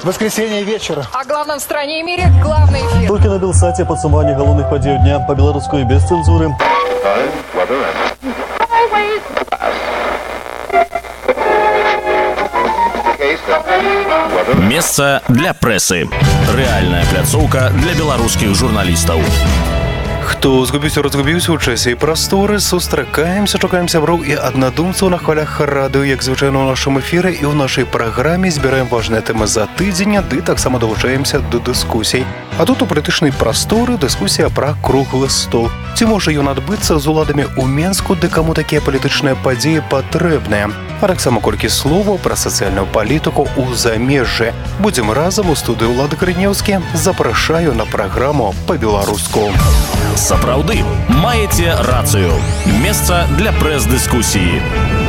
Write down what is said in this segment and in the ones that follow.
Воскресенье вечера. О главном в стране и мире главный эфир. Толькі на Белсате падсумаванне галоўных падзеяў дня по-беларуску і без цэнзуры. Месца для прэсы. Рэальная пляцоўка для беларускіх журналістаў. Хто згубіўся, разгубіўся ў часе і прасторы, сустракаемся, шукаем сяброў і аднадумцаў на хвалях радыё, як звычайна ў нашым эфіры і ў нашай праграме збіраем важныя тэмы за тыдзень, ды таксама далучаемся да дыскусій. А тут у палітычнай прасторы дыскусія пра круглы стол. Ці можа ён адбыцца з уладамі ў Менску, ды каму такія палітычныя падзеі патрэбныя? А таксама колькі словаў пра сацыяльную палітыку ў замежжы. Будзем разам у студыі Улады Карынеўскі. Запрашаю на праграму па-беларуску. Сапраўды, маеце рацыю. Месца для прэс-дыскусіі.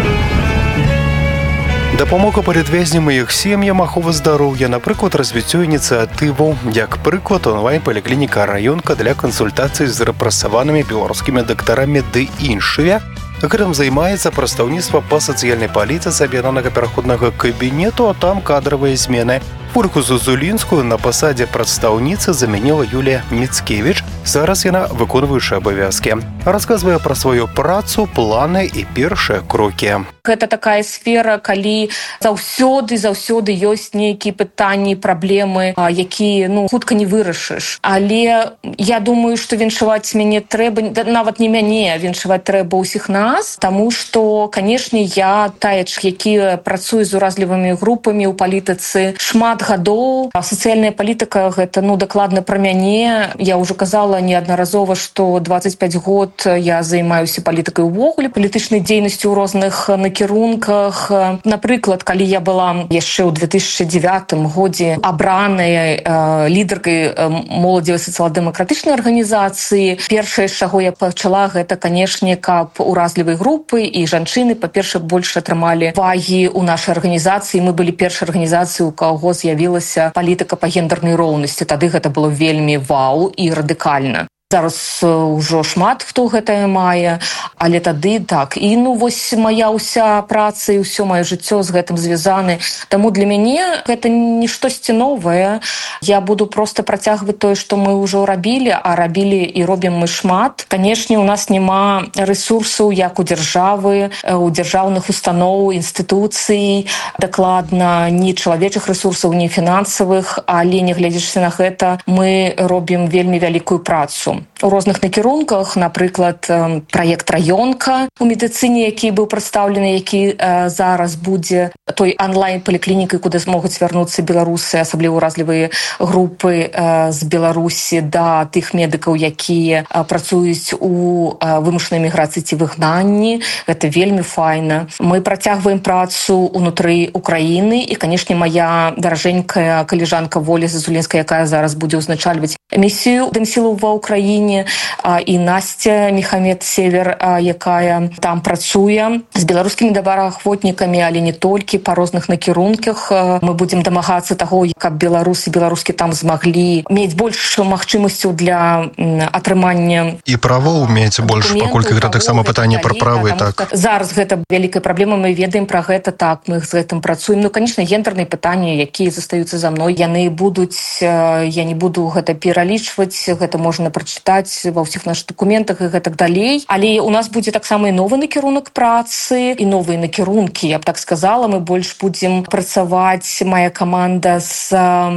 Дапамога палітвязням і іх сем'ям, ахова здароўя, напрыклад, развіццё ініцыятываў, як прыклад, онлайн-паліклініка «Раёнка» для кансультацый з рэпрэсаванымі беларускімі дактарамі ды іншыя. Гэтым займаецца прадстаўніцтва па сацыяльнай палітыцы аб'яднанага пераходнага кабінету, а там кадравыя змены. Ольгу Зазулінскую на пасадзе прадстаўніцы замяніла Юлія Міцкевіч. Зараз яна выконваючая абавязкі. Расказвае пра сваю працу, планы і першыя крокі. Гэта такая сфера, калі заўсёды ёсць нейкія пытанні, праблемы, якія хутка не вырашыш. Але я думаю, што віншаваць мяне трэба, нават не мяне, віншаваць трэба ўсіх нас, таму што, канешне, я тая, які працуе з уразлівымі групамі ў палітыцы шмат гадоў. Сацыяльная палітыка гэта дакладна пра мяне. Я ўжо казала неаднаразова, што 25 год я займаюся палітыкай увогуле, палітычнай дзейнасцю ў розных накірунках. Напрыклад, калі я была яшчэ ў 2009 годзе абраная лідаркай моладзевай сацыял-дэмакратычнай арганізацыі, першае, з чаго я пачала, гэта, канешне, каб уразлівыя групы і жанчыны, па-першае, больш атрымалі вагі ў нашай арганізацыі. Мы былі першай арганізацыяй, у каго з'явілася палітыка па гендернай роўнасці. Тады гэта было вельмі вау і радыкальна. Зараз ўжо шмат хто гэтае мае, але тады так. І вось моя ўся праца і ўсё маё жыццё з гэтым звязаны. Таму для мяне гэта не штосьці новае. Я буду проста працягваць тое, што мы ўжо рабілі, а рабілі і робім мы шмат. Канешне, у нас няма рэсурсаў, як у дзяржавы, у дзяржаўных устаноў, інстытуцый, дакладна ні чалавечых рэсурсаў, ні фінансавых, але не глядзячы на гэта, мы робім вельмі вялікую працу. У розных накірунках, напрыклад, праект «Раёнка» у медыцыне, які быў прадстаўлены, які зараз будзе той онлайн-паліклінікай, куды змогуць вярнуцца беларусы, асабліва уразлівыя групы з Беларусі, да тых медыкаў, якія працуюць у вымушанай міграцыі ці выгнанні. Гэта вельмі файна. Мы працягваем працу ўнутры Украіны і, канешне, моя даражэнькая калежанка Оля Зазулінская, якая зараз будзе ўзначальваць місію Дэмсілаў ва Ўкраіне, і Настя Мехамед-Север, якая там працуе з беларускімі добраахвотнікамі, але не толькі, па розных накірунках. Мы будзем дамагацца таго, каб беларусы, беларускі там змаглі мець больш магчымасцяў для атрымання і правоў мець больш, паколькі гэта таксама пытанне пра правы. Так. Зараз гэта вялікая праблема, мы ведаем пра гэта, так, мы з гэтым працуем. Канешне, гендерныя пытанні, якія застаюцца за мной, яны будуць, я не буду гэта пералічваць, гэта можна прачытаць ва ўсіх нашых дакументах і гэтак далей. Але у нас будзе таксама і новы накірунак працы, і новыя накірункі, я б так сказала. Мы больш будзем працаваць, моя каманда, з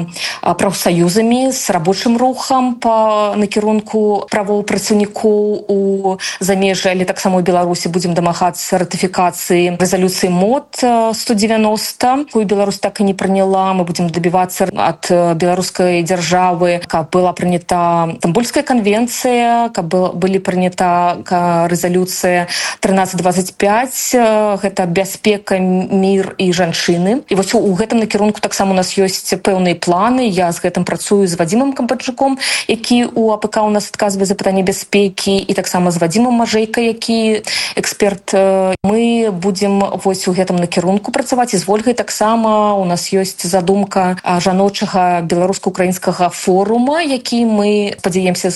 прафсаюзамі, з рабочым рухам па накірунку правоў працаўнікоў у замежжы, але таксама ў Беларусі будзем дамагацца ратыфікацыі рэзалюцыі МОД 190, якую Беларусь так і не прыняла. Мы будзем дабівацца ад беларускай дзяржавы, каб была прынята Стамбульская конвенция, каб былі прынята рэзалюцыя 1325, гэта бяспека, мір і жанчыны. І вось у гэтым накірунку таксама у нас ёсць пэўныя планы. Я з гэтым працую з Вадзімам Камбаджуком, які у АПК у нас адказвае за пытанне бяспекі, і таксама з Вадзімам Мажэйкай, які эксперт. Мы будзем вось у гэтым накірунку працаваць. І з Вольгай таксама у нас ёсць задумка жаночага беларуска-украінскага форума, які мы спадзяемся зладзіць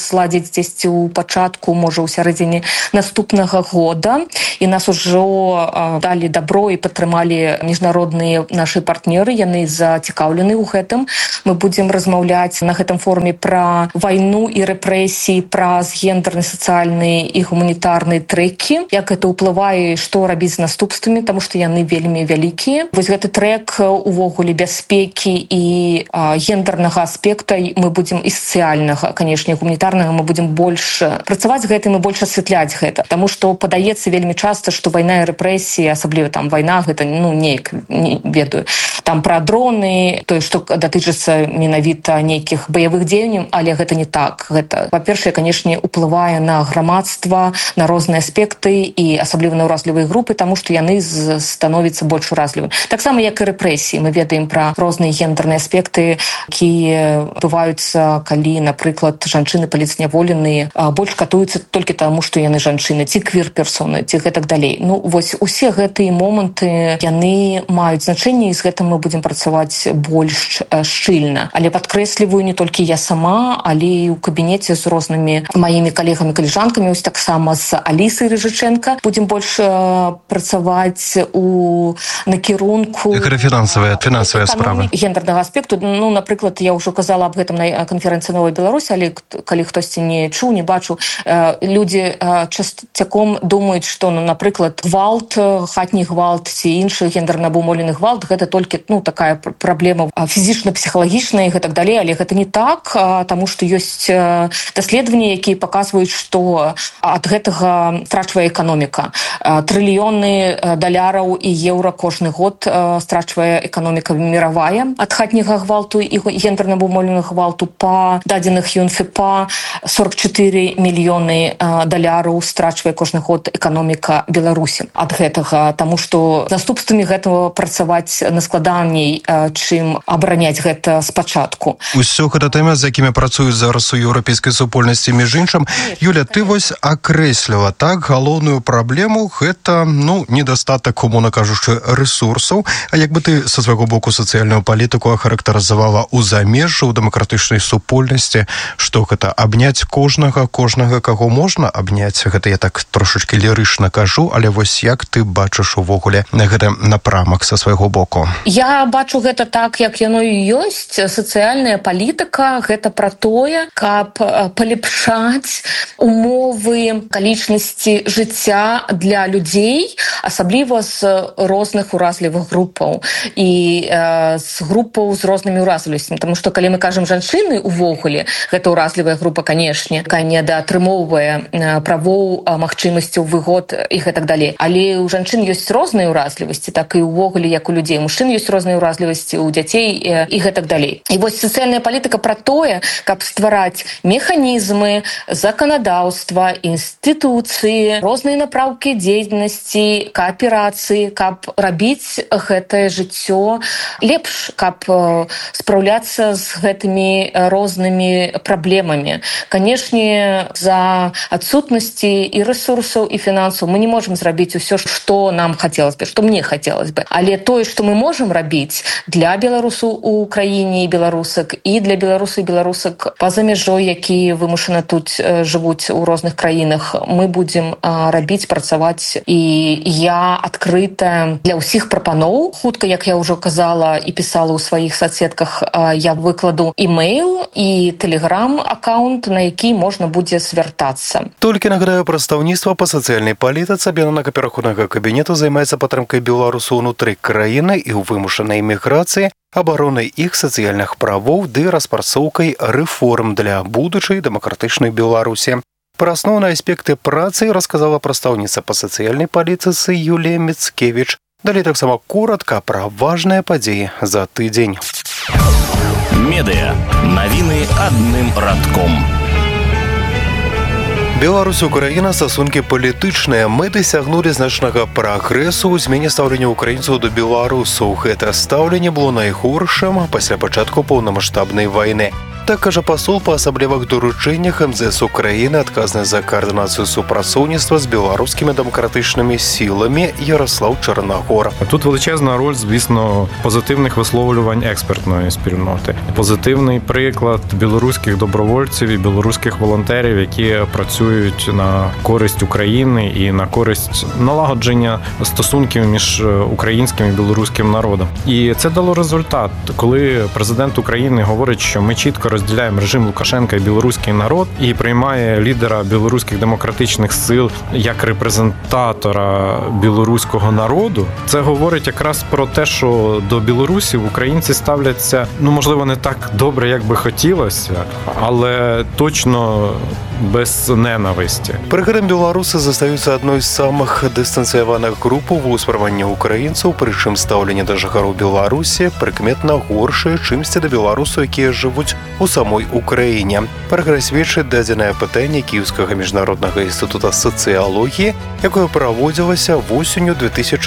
дзесьці ў пачатку, можа, у сярэдзіне наступнага года. І нас ужо далі дабро і падтрымалі міжнародныя нашы партнеры. Яны зацікаўлены ў гэтым. Мы будзем размаўляць на гэтым форуме пра вайну і рэпрэсіі, праз гендерны, сацыяльныя і гуманітарныя трэкі, як гэта ўплывае, што рабіць з наступствамі, таму што яны вельмі вялікія. Вось гэты трэк увогуле бяспекі і гендернага аспекта мы будзем і сацыяльнага, канешне, гуманітарнага мы будзем больш працаваць з гэтым і больш асвятляць гэта. Таму што падаецца вельмі часта, што вайна і рэпрэсіі, асабліва там вайна, гэта неяк, не ведаю, там пра дроны, тое, што датычыцца менавіта нейкіх баявых дзеянняў, але гэта не так. Гэта, па-першае, канешне, уплывае на грамадства, на розныя аспекты і асабліва на ўразлівыя групы, таму што яны становяцца больш уразлівымі. Таксама, як і рэпрэсіі. Мы ведаем пра розныя гендерныя аспекты, якія бываюцца, калі, напрыклад, жанчыны паліцняволеныя больш катуюцца толькі таму, што яны жанчыны, ці квір-персоны, ці гэтак далей. Ну, вось усе гэтыя моманты, яны маюць значэнне, і з гэтым мы будзем працаваць больш шчыльна. Але падкрэсліваю, не толькі я сама, але і ў кабінеце з рознымі маімі калегамі-калежанкамі, ось таксама з Алісай Рыжыченка будзем больш працаваць у накірунку фінансавыя справы гендернага аспекту. Ну, напрыклад, я ўжо казала аб гэтым на канферэнцыі Новай Беларусі, але калі хтосьці не чуў, не бачыў, людзі часцяком думаюць, што, ну, напрыклад, гвалт, хатні гвалт ці іншы гендерна абумоўлены гвалт, гэта толькі, ну, такая праблема фізічна-псіхалагічная і гэтак далей, але гэта не так, таму што ёсць даследаванні, якія паказваюць, што ад гэтага страчвае эканоміка. Трыльёны даляраў і еўра кожны год страчвае эканоміка міравая ад хатняга гвалту і гендерна абумоўленага гвалту. Па дадзеных ЮНФПА 44 мільёны даляраў страчвае кожны год эканоміка Беларусі ад гэтага, таму што наступствамі гэтага працаваць наскладаней, чым абараняць гэта спачатку. Усё гэта тэма, з якімі працуюць зараз у еўрапейскай супольнасці. Між іншым, Юля, ты вось акрэсліла так галоўную праблему, гэта, ну, недастатак, умоўна кажучы, ресурсаў. А як бы ты са свайго боку сацыяльную палітыку ахарактарызавала ў замежжы, у дэмакратычнай супольнасці, што гэта абняць кожнага, каго можна абняць? Гэта я так трошачкі лірычна кажу, але вось як ты бачыш увогуле гэты напрамак са свайго боку? Я бачу гэта так, як яно і ёсць. Сацыяльная палітыка — гэта пра тое, каб палепшаць умовы акалічнасці жыцця для людзей, асабліва з розных уразлівых групаў і з групаў з рознымі уразлівасцямі. Таму што калі мы кажам жанчыны увогуле, гэта уразлівая група, канешне, якая недаатрымоўвае правоў, магчымасцяў, выгод і гэтак далей. Але ў жанчын ёсць розныя уразлівасці, так і ўвогуле, як у людзей. У мужчын ёсць розныя уразлівасці, у дзяцей і гэтак далей. І вось сацыяльная палітыка пра тое, каб ствараць механізмы, заканадаўства, інстытуцыі, розныя напраўкі дзейнасці, кааперацыі, каб рабіць гэтае жыццё лепш, каб спраўляцца з гэтымі рознымі праблемамі. Канешне, за адсутнасці і ресурсаў, і фінансаў мы не можам зрабіць усё, што нам хацелася бы, што мне хацелася бы. Але тое, што мы можам рабіць для беларусаў у краіне і беларусак, і для беларусаў і беларусак па-за мяжой, якія вымушана тут жывуць у розных краінах, мы будзем рабіць, працаваць. І я адкрыта для ўсіх прапаноў. Хутка, як я ўжо казала і пісала ў сваіх соцсетках, я выкладу імейл і тэлеграм-аккаунт, на які можна будзе звяртацца. Толькі нагадаю, прадстаўніцтва па сацыяльнай палітыцы Аб'яднанага пераходнага кабінету займаецца падтрымкай беларусаў унутры краіны і ў вымушанай міграцыі, абаронай іх сацыяльных правоў ды распрацоўкай рэформ для будучай дэмакратычнай Беларусі. Пра асноўныя аспекты працы расказала прадстаўніца па сацыяльнай палітыцы Юлія Міцкевіч. Далей таксама коротка пра важныя падзеі за тыдзень. Медыа. Навіны адным радком. Беларусь і Украіна стасункі палітычныя. Мы дасягнулі значнага прагрэсу ў змене стаўлення украінцаў да беларусаў. Гэта стаўленне было найгоршым пасля пачатку паўнамаштабнай вайны. Так кажа пасол па асаблівых доручэннях МЗС Украіны, адказны за каардынацыю супрацоўніцтва з беларускімі дэмакратычнымі сіламі Ярослав Чорногор. Тут величезна роль, звісно, позитивних висловлювань експертної спільноти. Позитивний приклад білоруських добровольців і білоруських волонтерів, які працюють на користь України і на користь налагодження стосунків між українським і білоруським народом. І це дало результат. Коли президент України говорить, що ми чітко розділяємо режим Лукашенка і білоруський народ, і приймає лідера білоруських демократичних сил як репрезентатора білоруського народу, це говорить якраз про те, що до білорусів українці ставляться, можливо, не так добре, як би хотілося, але точно без ненависті. Пры гэтым беларусы застаюцца адной з самых дыстанцыяваных груп у ўспрыманні украінцаў, прычым стаўленне да жыхароў Беларусі прыкметна горшае, чымсьці да беларусаў, якія жывуць у самой Украіне. Пра гэта сведчыць дадзенае пытанне Кіеўскага міжнароднага інстытута сацыялогіі, якое праводзілася восенню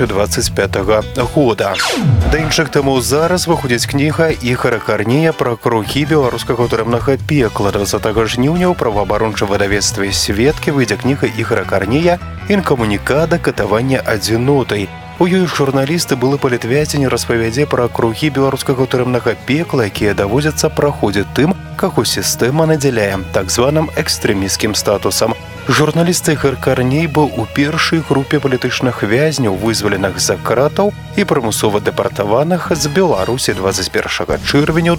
2025 года. Да іншых тэмаў зараз выходзіць кніга Ігора Карнея пра кругі беларускага турэмнага пекла. 20 жніўня ў праваабарончым выдавецтве «Сведкі» выйдзе кніга Ігора Карнея «Інкамунікада. Катаванне адзінотай». У ёй журналісты былы палітвяцень распавядзе пра кругі беларускага турэмнага пекла, якія даводзяцца праходзіць тым, каго сістэма надзяляе так званым экстрэмісцкім статусам. Журналіст Ігор Карней быў у першай групе палітычных вязняў, вызваленых з-за кратаў і прымусова дэпартаваных з Беларусі 21 чэрвеня ў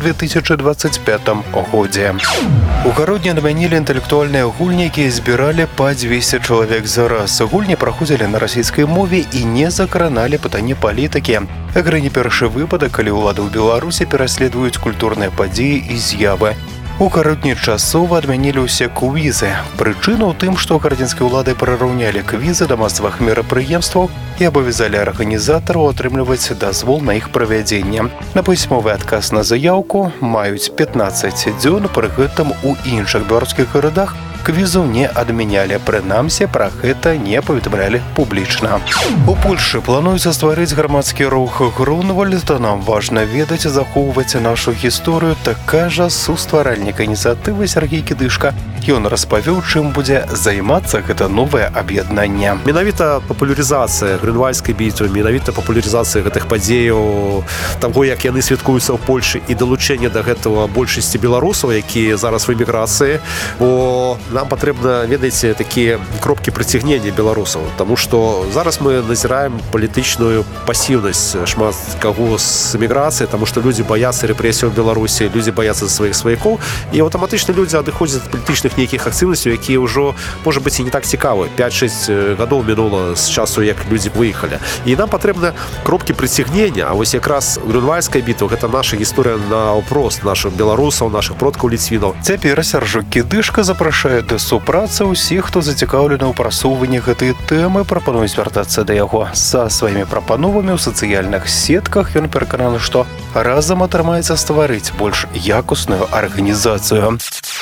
2025 годзе. У гародні адмянілі інтэлектуальныя гульні, якія збіралі па 200 чалавек за раз. Гульні праходзілі на расійскай мове і не закраналі пытанні палітыкі. Гэта не першы выпадак, калі ўлады ў Беларусі пераследуюць культурныя падзеі і з'явы. У гародні часова адмянілі ўсе квізы. Прычына ў тым, што гарадзінскія ўлады прыраўнялі квізы да масавых мерапрыемстваў і абавязалі арганізатараў атрымліваць дазвол на іх правядзенне. На пісьмовы адказ на заяўку маюць 15 дзён, пры гэтым у іншых беларускіх гарадах квізаў не адмянялі, прынамсі пра гэта не паведамлялі публічна. У Польшы плануецца стварыць грамадскі рух Грунвальд. Нам важна ведаць і захоўваць нашу гісторыю, так кажа сустваральнік ініцыятывы Сергей Кідышка. Ён распавёў, чым будзе займацца гэта новае аб'яднанне. Менавіта папулярызацыя Грюнвальдскай бітвы, менавіта папулярызацыя гэтых падзеяў, таго, як яны святкуюцца ў Польшы, і далучэнне да гэтага большасці беларусаў, якія зараз в эміграцыі, бо нам патрэбна, ведаеце, такія кропкі прыцягнення беларусаў, таму што зараз мы назіраем палітычную пасіўнасць шмат каго з эміграцыі, таму што людзі баяцца рэпрэсіяў у Беларусі, людзі баяцца за сваіх сваякоў, і аўтаматычна людзі адыходзяць ад палітычных нейкіх актыўнасцяў, якія ўжо, можа быць, і не так цікавы. 5-6 гадоў мінула з часу, як людзі выехалі. І нам патрэбна кропкі прыцягнення, а вось якраз Грюнвальдская бітва – гэта наша гісторыя наўпрост нашых беларусаў, нашых продкаў ліцвінаў. Цяпер Сяржук Кідышка запрашае да супрацы ўсіх, хто зацікаўлены ў прасоўванні гэтай тэмы, прапануе звяртацца да яго са сваімі прапановамі ў сацыяльных сетках. Ён перакананы, што разам атрымаецца стварыць больш якусную арганізацыю.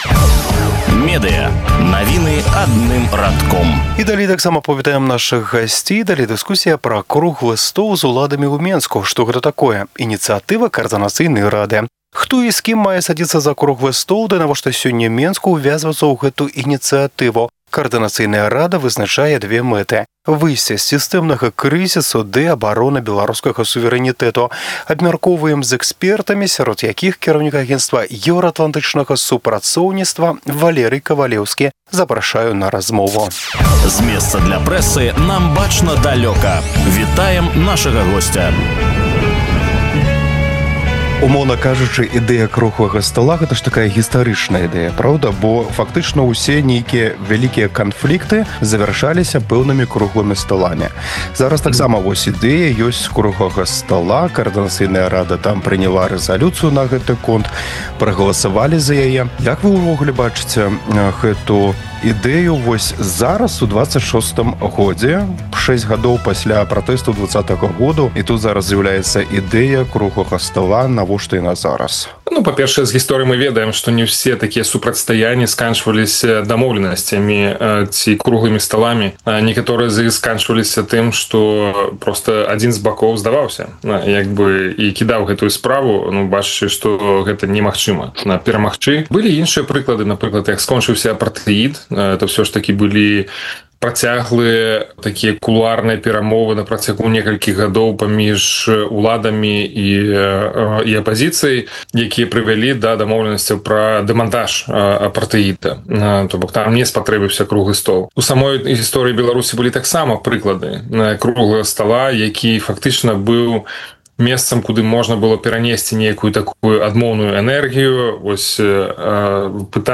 Медыа. Навіны адным радком. І далей таксама павітаем нашых гасцей. Далей дыскусія пра круглы стол з уладамі ў Менску. Што гэта такое? Ініцыятыва каардынацыйнай рады. Хто і з кім мае садзіцца за круглы стол, да навошта сёння Менску ўвязвацца ў гэту ініцыятыву? Каардынацыйная рада вызначае две мэты: выйсце з сістэмнага крызісу ды абарона беларускага суверэнітэту. Абмяркоўваем з экспертамі, сярод якіх кіраўнік агенцтва еўраатлантычнага супрацоўніцтва Валерый Кавалеўскі. Запрашаю на размову. З месца для прэсы нам бачна далёка. Вітаем нашага госця. Умоўна кажучы, ідэя круглага стола – гэта ж такая гістарычная ідэя, правда? Бо фактычна ўсе нейкія вялікія канфлікты завяршаліся пэўнымі круглымі столамі. Зараз таксама вось ідэя ёсць круглага стола, каардынацыйная рада там прыняла рэзалюцыю на гэты конт, прагаласавалі за яе. Як вы ўвогуле бачыце гэту ідэю вось зараз у 26-м годзе, 6 гадоў пасля пратэсту 20-го году, і тут зараз з'яўляецца ідэя круглага стола на навошта яна зараз? Ну, па-першае, з гісторыі мы ведаем, што не ўсе такія супрацьстаянні сканчваліся дамоўленасцямі ці круглымі сталамі. Некаторыя з іх сканчваліся тым, што проста адзін з бакоў здаваўся, як бы і кідаў гэтую справу, ну, бачачы, што гэта немагчыма перамагчы. Былі іншыя прыклады, напрыклад, як скончыўся апартэід, это ўсё ж такі былі працяглыя такія кулуарныя перамовы на працягу некалькіх гадоў паміж уладамі і апазіцыяй, якія прывялі да дамоўленасцяў пра дэмантаж апартэіда. То бок там не спатрэбіўся круглы стол. У самой гісторыі Беларусі былі таксама прыклады круглага стола, які фактычна быў месцам, куды можна было перанесці некую такую адмоўную энергію. Вось пытанне